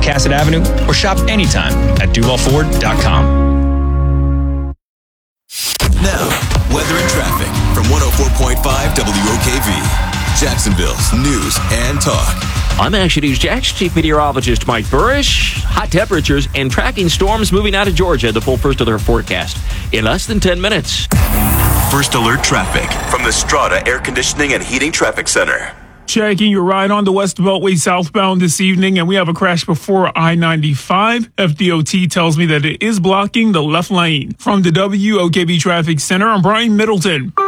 Cassett Avenue or shop anytime at DuvalFord.com. Now, weather and traffic from 104.5 WOKV, Jacksonville's news and talk. I'm Action News Jax Chief Meteorologist Mike Burrish. Hot temperatures and tracking storms moving out of Georgia. The full first alert forecast in less than 10 minutes. First alert traffic from the Strata Air Conditioning and Heating Traffic Center. Checking your ride on the West Beltway southbound this evening, and we have a crash before I-95. FDOT tells me that it is blocking the left lane. From the WOKV Traffic Center, I'm Brian Middleton.